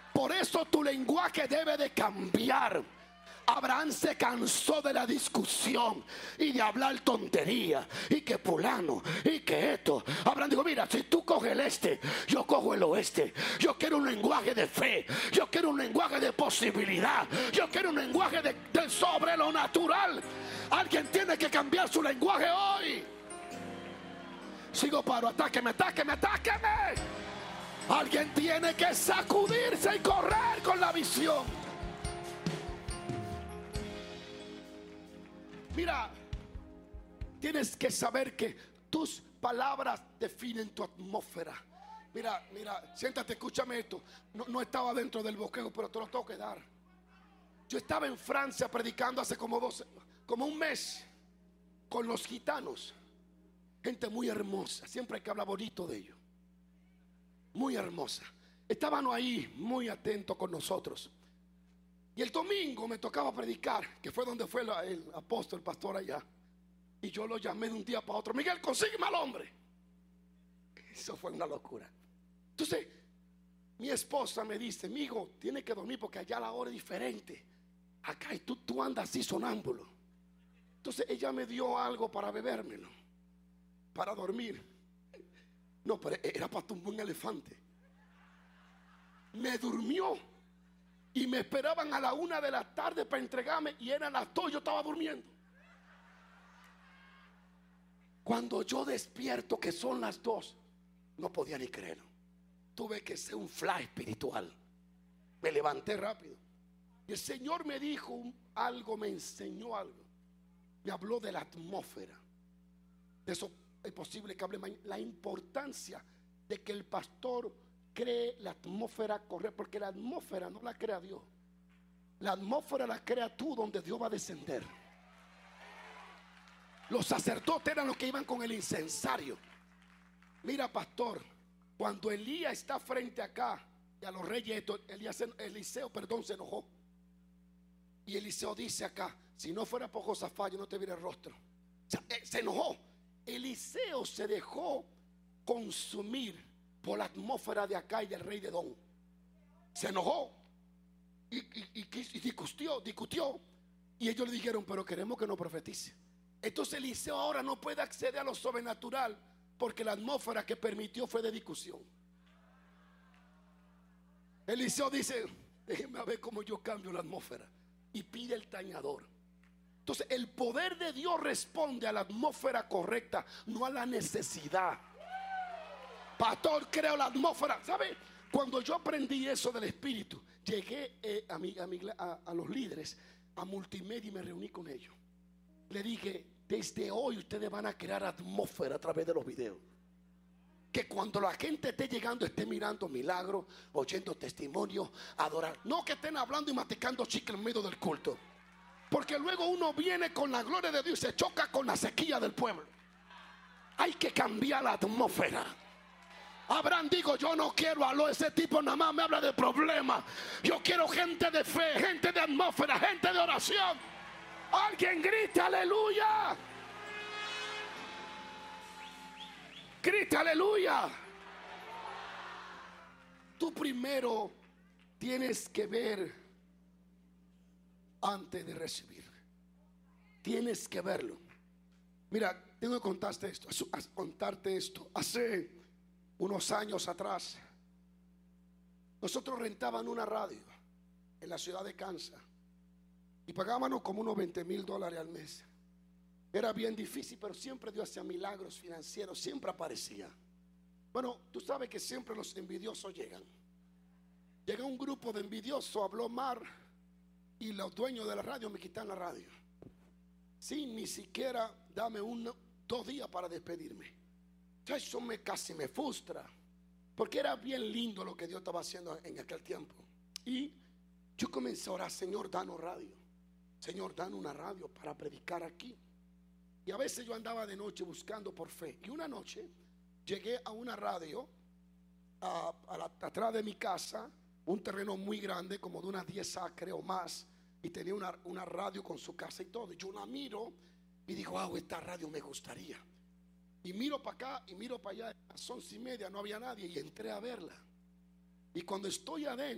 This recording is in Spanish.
Por eso tu lenguaje debe de cambiar. Abraham se cansó de la discusión y de hablar tontería y que fulano y que esto. Abraham dijo: mira, si tú coges el este, yo cojo el oeste. Yo quiero un lenguaje de fe, yo quiero un lenguaje de posibilidad, yo quiero un lenguaje de sobre lo natural. Alguien tiene que cambiar su lenguaje hoy. Sigo paro, atáqueme, atáqueme, atáqueme. Alguien tiene que sacudirse y correr con la visión. Mira, tienes que saber que tus palabras definen tu atmósfera. Mira, siéntate, escúchame esto. No estaba dentro del bosquejo, pero te lo tengo que dar. Yo estaba en Francia predicando hace como un mes con los gitanos. Gente muy hermosa, siempre hay que hablar bonito de ellos. Muy hermosa. Estaban ahí muy atentos con nosotros. Y el domingo me tocaba predicar, que fue donde fue el apóstol, el pastor allá. Y yo lo llamé de un día para otro: Miguel, consígueme al hombre. Eso fue una locura. Entonces mi esposa me dice: mi hijo, tiene que dormir porque allá la hora es diferente. Acá y tú andas así sonámbulo. Entonces ella me dio algo para bebérmelo, para dormir. No, pero era para tumbar un elefante. Me durmió. Y me esperaban a la 1 de la tarde para entregarme, y eran las 2, yo estaba durmiendo. Cuando yo despierto, que son las 2, no podía ni creerlo. Tuve que ser un flash espiritual. Me levanté rápido. Y el Señor me dijo algo, me enseñó algo. Me habló de la atmósfera. De eso es posible que hable mañana. La importancia de que el pastor cree la atmósfera correcta, porque la atmósfera no la crea Dios. La atmósfera la crea tú, donde Dios va a descender. Los sacerdotes eran los que iban con el incensario. Mira, pastor, cuando Elías está frente acá y a los reyes, Eliseo se enojó. Y Eliseo dice acá: si no fuera por Josafat, yo no te viera el rostro. O sea, se enojó. Eliseo se dejó consumir por la atmósfera de acá y del rey de Edom. Se enojó y discutió. Y ellos le dijeron: pero queremos que nos profetice. Entonces Eliseo ahora no puede acceder a lo sobrenatural, porque la atmósfera que permitió fue de discusión. Eliseo dice: déjenme ver cómo yo cambio la atmósfera. Y pide el tañador. Entonces el poder de Dios responde a la atmósfera correcta, no a la necesidad. Pastor, creo la atmósfera. ¿Sabe? Cuando yo aprendí eso del Espíritu, llegué a los líderes, a multimedia, y me reuní con ellos. Le dije: desde hoy ustedes van a crear atmósfera a través de los videos. Que cuando la gente esté llegando, esté mirando milagros, oyendo testimonios, adorar. No que estén hablando y masticando chicle en medio del culto. Porque luego uno viene con la gloria de Dios y se choca con la sequía del pueblo. Hay que cambiar la atmósfera. Abraham dijo: yo no quiero a ese tipo, nada más me habla de problemas. Yo quiero gente de fe, gente de atmósfera, gente de oración. Alguien grite aleluya. Grite aleluya. Tú primero tienes que ver antes de recibir. Tienes que verlo. Mira, tengo que contarte esto. Hace unos años atrás, nosotros rentaban una radio en la ciudad de Kansas y pagábamos como unos $20,000 al mes. Era bien difícil, pero siempre Dios hacía milagros financieros, siempre aparecía. Bueno, tú sabes que siempre los envidiosos llegan. Llega un grupo de envidiosos, habló mal, y los dueños de la radio me quitan la radio, sin ni siquiera darme 2 días para despedirme. Eso casi me frustra, porque era bien lindo lo que Dios estaba haciendo en aquel tiempo. Y yo comencé a orar: Señor, danos radio. Señor, danos una radio para predicar aquí. Y a veces yo andaba de noche buscando por fe. Y una noche llegué a una radio atrás de mi casa, un terreno muy grande, como de unas 10 acres o más, y tenía una radio con su casa y todo. Y yo la miro y digo: wow, esta radio me gustaría. Y miro para acá y miro para allá. A las 11:30 no había nadie, y entré a verla. Y cuando estoy adentro,